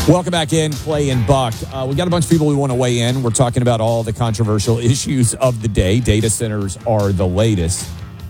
Welcome back in, Clay and Buck. We got a bunch of people who want to weigh in. We're talking about all the controversial issues of the day. Data centers are the latest.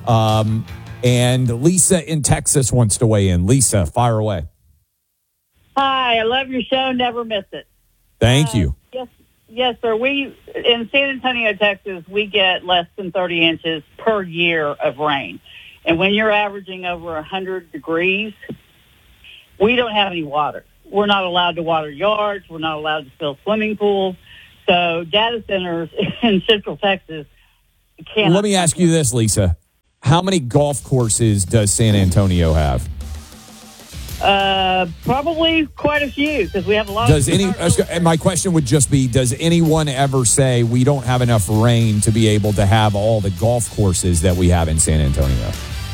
And Lisa in Texas wants to weigh in. Lisa, fire away. Hi, I love your show. Never miss it. Thank you. Yes, sir. We in San Antonio, Texas, we get less than 30 inches per year of rain. And when you're averaging over 100 degrees, we don't have any water. We're not allowed to water yards. We're not allowed to fill swimming pools. So data centers in Central Texas can't. Let me ask you this, Lisa. How many golf courses does San Antonio have? Probably quite a few because we have a lot. My question would just be, does anyone ever say we don't have enough rain to be able to have all the golf courses that we have in San Antonio?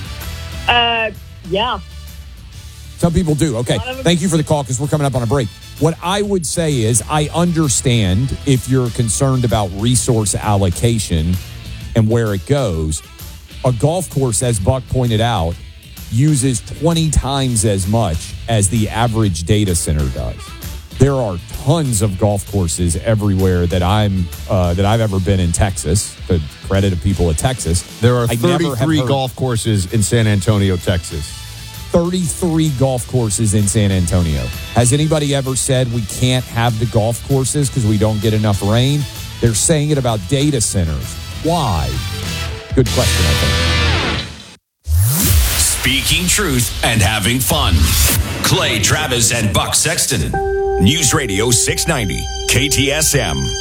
Yeah. Some people do. Okay. Thank you for the call because we're coming up on a break. What I would say is I understand if you're concerned about resource allocation and where it goes. A golf course, as Buck pointed out, uses 20 times as much as the average data center does. There are tons of golf courses everywhere that I've ever been in Texas. The credit of people at Texas. There are 33 golf courses in San Antonio, Texas. 33 golf courses in San Antonio. Has anybody ever said we can't have the golf courses because we don't get enough rain? They're saying it about data centers. Why? Good question, I think. Speaking truth and having fun. Clay Travis and Buck Sexton. News Radio 690 KTSM.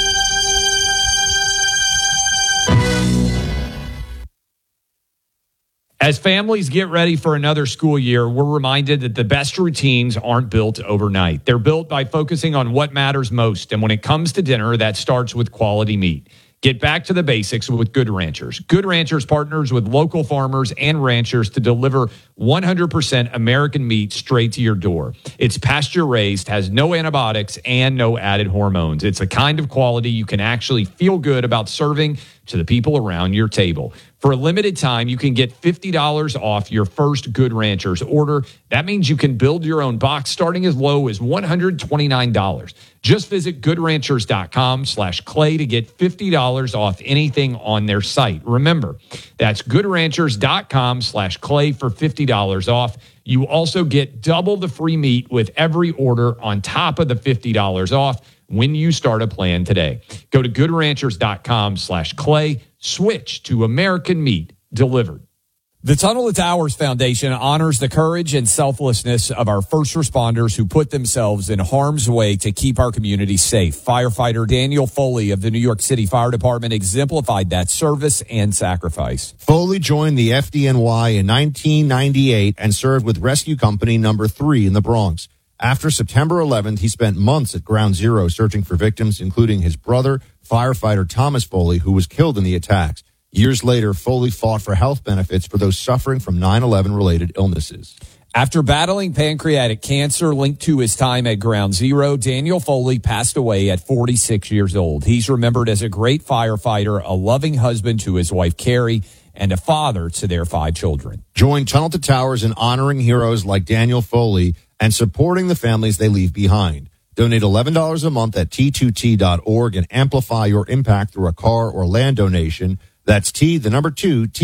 As families get ready for another school year, we're reminded that the best routines aren't built overnight. They're built by focusing on what matters most. And when it comes to dinner, that starts with quality meat. Get back to the basics with Good Ranchers. Good Ranchers partners with local farmers and ranchers to deliver 100% American meat straight to your door. It's pasture-raised, has no antibiotics, and no added hormones. It's a kind of quality you can actually feel good about serving to the people around your table. For a limited time, you can get $50 off your first Good Ranchers order. That means you can build your own box starting as low as $129. Just visit goodranchers.com/Clay to get $50 off anything on their site. Remember, that's goodranchers.com/Clay for $50 off. You also get double the free meat with every order on top of the $50 off when you start a plan today. Go to goodranchers.com/Clay. Switch to American meat delivered. The Tunnel to Towers Foundation honors the courage and selflessness of our first responders who put themselves in harm's way to keep our community safe. Firefighter Daniel Foley of the New York City Fire Department exemplified that service and sacrifice. Foley joined the FDNY in 1998 and served with Rescue Company number 3 in the Bronx. After September 11th, he spent months at Ground Zero searching for victims, including his brother, firefighter Thomas Foley, who was killed in the attacks. Years later, Foley fought for health benefits for those suffering from 9/11-related illnesses. After battling pancreatic cancer linked to his time at Ground Zero, Daniel Foley passed away at 46 years old. He's remembered as a great firefighter, a loving husband to his wife, Carrie, and a father to their 5 children. Join Tunnel to Towers in honoring heroes like Daniel Foley and supporting the families they leave behind. Donate $11 a month at T2T.org and amplify your impact through a car or land donation. That's T2T.org.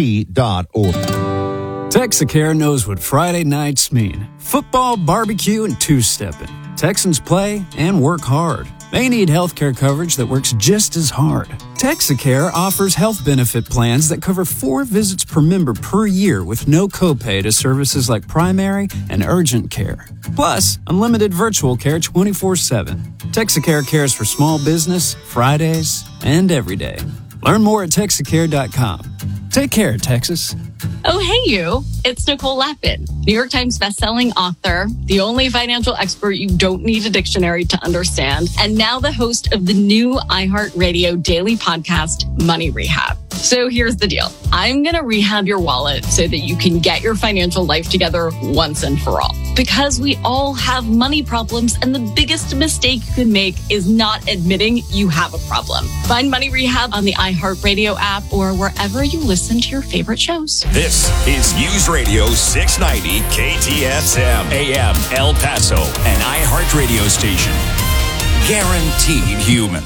Texacare knows what Friday nights mean. Football, barbecue, and two-stepping. Texans play and work hard. They need healthcare coverage that works just as hard. Texacare offers health benefit plans that cover 4 visits per member per year with no copay to services like primary and urgent care. Plus, unlimited virtual care 24/7. Texacare cares for small business, Fridays, and every day. Learn more at Texacare.com. Take care, Texas. Oh, hey, you. It's Nicole Lapin, New York Times bestselling author, the only financial expert you don't need a dictionary to understand, and now the host of the new iHeartRadio daily podcast, Money Rehab. So here's the deal. I'm going to rehab your wallet so that you can get your financial life together once and for all. Because we all have money problems, and the biggest mistake you can make is not admitting you have a problem. Find Money Rehab on the iHeartRadio app or wherever you listen to your favorite shows. This is News Radio 690 KTSM AM El Paso, an iHeart iHeart radio station. Guaranteed human.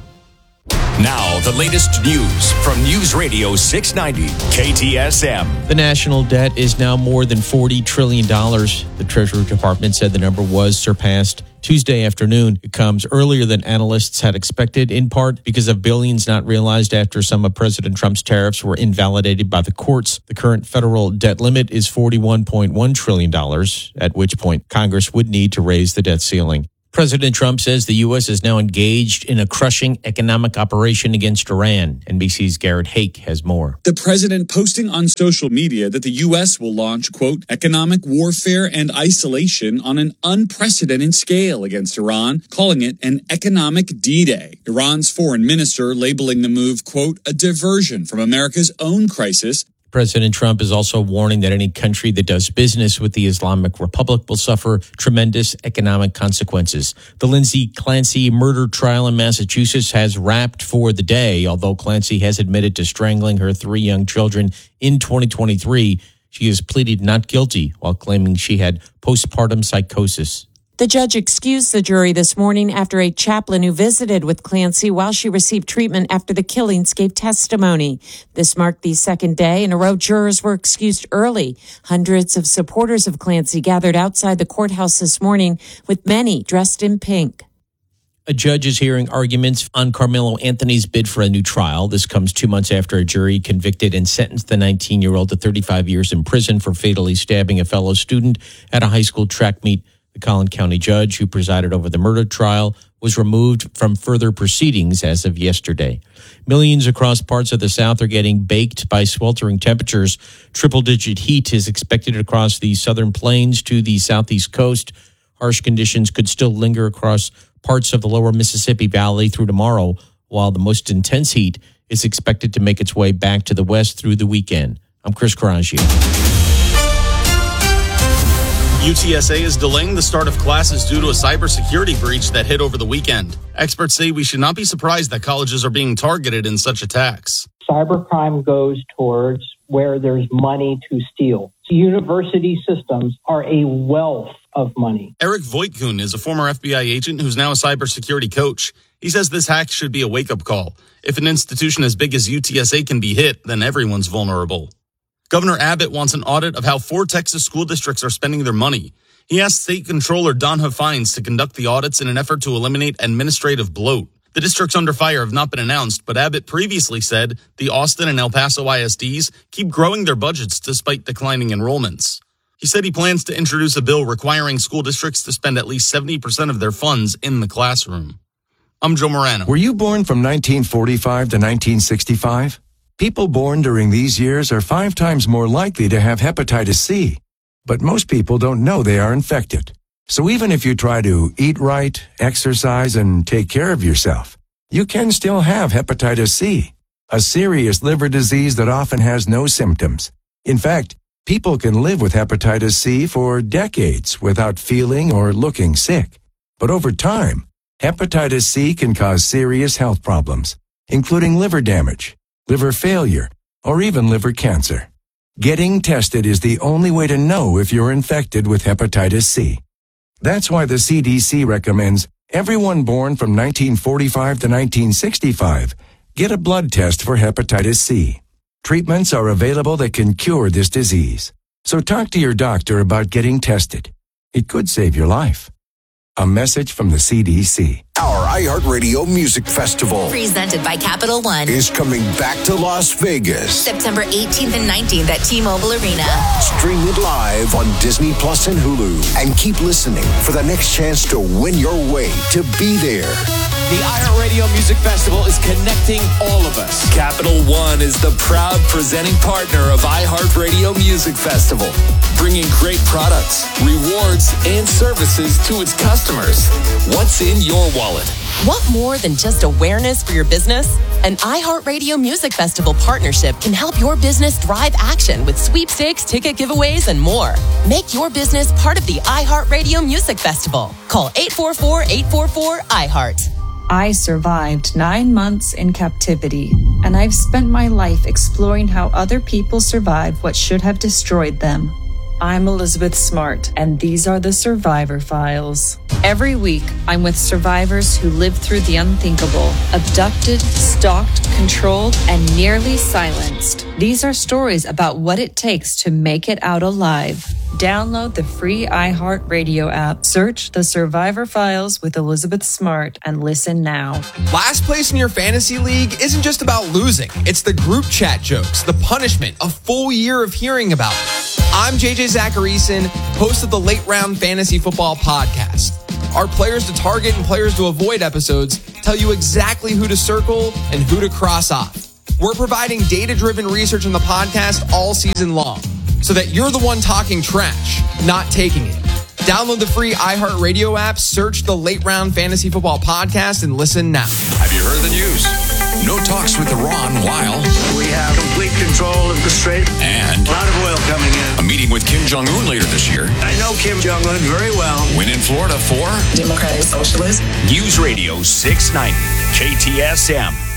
Now, the latest news from News Radio 690 KTSM. The national debt is now more than $40 trillion. The Treasury Department said the number was surpassed Tuesday afternoon. It comes earlier than analysts had expected, in part because of billions not realized after some of President Trump's tariffs were invalidated by the courts. The current federal debt limit is $41.1 trillion, at which point Congress would need to raise the debt ceiling. President Trump says the U.S. is now engaged in a crushing economic operation against Iran. NBC's Garrett Hake has more. The president posting on social media that the U.S. will launch, quote, economic warfare and isolation on an unprecedented scale against Iran, calling it an economic D-Day. Iran's foreign minister labeling the move, quote, a diversion from America's own crisis. President Trump is also warning that any country that does business with the Islamic Republic will suffer tremendous economic consequences. The Lindsay Clancy murder trial in Massachusetts has wrapped for the day. Although Clancy has admitted to strangling her 3 young children in 2023, she has pleaded not guilty while claiming she had postpartum psychosis. The judge excused the jury this morning after a chaplain who visited with Clancy while she received treatment after the killings gave testimony. This marked the second day in a row jurors were excused early. Hundreds of supporters of Clancy gathered outside the courthouse this morning, with many dressed in pink. A judge is hearing arguments on Carmelo Anthony's bid for a new trial. This comes 2 months after a jury convicted and sentenced the 19-year-old to 35 years in prison for fatally stabbing a fellow student at a high school track meet. The Collin County judge who presided over the murder trial was removed from further proceedings as of yesterday. Millions across parts of the South are getting baked by sweltering temperatures. Triple-digit heat is expected across the southern plains to the southeast coast. Harsh conditions could still linger across parts of the lower Mississippi Valley through tomorrow, while the most intense heat is expected to make its way back to the west through the weekend. I'm Chris Carangio. UTSA is delaying the start of classes due to a cybersecurity breach that hit over the weekend. Experts say we should not be surprised that colleges are being targeted in such attacks. Cybercrime goes towards where there's money to steal. University systems are a wealth of money. Eric Voitkun is a former FBI agent who's now a cybersecurity coach. He says this hack should be a wake-up call. If an institution as big as UTSA can be hit, then everyone's vulnerable. Governor Abbott wants an audit of how 4 Texas school districts are spending their money. He asked State Controller Don Huffines to conduct the audits in an effort to eliminate administrative bloat. The districts under fire have not been announced, but Abbott previously said the Austin and El Paso ISDs keep growing their budgets despite declining enrollments. He said he plans to introduce a bill requiring school districts to spend at least 70% of their funds in the classroom. I'm Joe Morano. Were you born from 1945 to 1965? People born during these years are 5 times more likely to have hepatitis C. But most people don't know they are infected. So even if you try to eat right, exercise, and take care of yourself, you can still have hepatitis C, a serious liver disease that often has no symptoms. In fact, people can live with hepatitis C for decades without feeling or looking sick. But over time, hepatitis C can cause serious health problems, including liver damage, liver failure, or even liver cancer. Getting tested is the only way to know if you're infected with hepatitis C. That's why the CDC recommends everyone born from 1945 to 1965 get a blood test for hepatitis C. Treatments are available that can cure this disease. So talk to your doctor about getting tested. It could save your life. A message from the CDC. Our iHeartRadio Music Festival, presented by Capital One, is coming back to Las Vegas. September 18th and 19th at T-Mobile Arena. Stream it live on Disney Plus and Hulu. And keep listening for the next chance to win your way to be there. The iHeartRadio Music Festival is connecting all of us. Capital One is the proud presenting partner of iHeartRadio Music Festival, bringing great products, rewards, and services to its customers. What's in your wallet? Want more than just awareness for your business? An iHeartRadio Music Festival partnership can help your business drive action with sweepstakes, ticket giveaways, and more. Make your business part of the iHeartRadio Music Festival. Call 844-844-iHeart. I survived 9 months in captivity, and I've spent my life exploring how other people survived what should have destroyed them. I'm Elizabeth Smart, and these are the Survivor Files. Every week, I'm with survivors who lived through the unthinkable, abducted, stalked, controlled, and nearly silenced. These are stories about what it takes to make it out alive. Download the free iHeartRadio app. Search The Survivor Files with Elizabeth Smart and listen now. Last place in your fantasy league isn't just about losing. It's the group chat jokes, the punishment, a full year of hearing about it. I'm JJ Zacharyson, host of the Late Round Fantasy Football Podcast. Our players to target and players to avoid episodes tell you exactly who to circle and who to cross off. We're providing data-driven research in the podcast all season long so that you're the one talking trash, not taking it. Download the free iHeartRadio app, search the Late Round Fantasy Football Podcast, and listen now. Have you heard the news? No talks with Iran while we have complete control of the strait. And a lot of oil coming in. A meeting with Kim Jong-un later this year. I know Kim Jong-un very well. Win in Florida for Democratic Socialist. News Radio 690 KTSM.